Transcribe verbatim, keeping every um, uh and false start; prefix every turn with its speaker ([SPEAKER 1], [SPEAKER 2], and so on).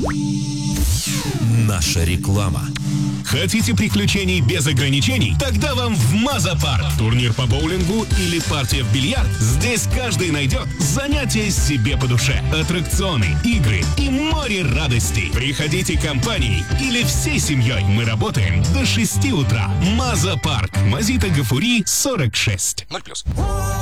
[SPEAKER 1] Наша реклама.
[SPEAKER 2] Хотите приключений без ограничений? Тогда вам в Маза-парк. Турнир по боулингу или партия в бильярд? Здесь каждый найдет занятие себе по душе. Аттракционы, игры и море радостей. Приходите компанией или всей семьей. Мы работаем до шести утра. Маза-парк. Мазита Гафури, сорок шесть.
[SPEAKER 3] ноль плюс.